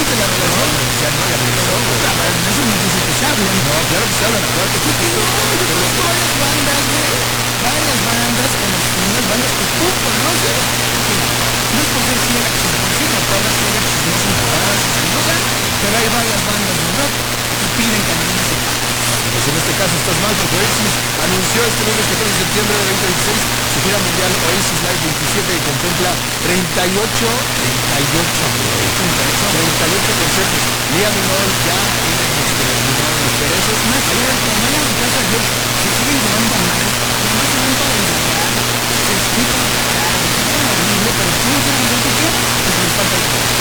de la relación. Ya no, ya regresó, güey. Eso no dice que se hablan. No, claro que se hablan, acuérdate que Yo conozco varias bandas, güey. Varias bandas, conozco unas bandas que tú conoces. No es por ser ciega, sino todas ciegas, chismosas, empoderadas y chismosas, pero hay varias bandas de rock que piden canciones de paz. pues en este caso estás mal porque Oasis anunció este lunes 14 de septiembre de 2026 su gira mundial Oasis Live 27 que contempla 38 conciertos. Liam Hemsworth ya tiene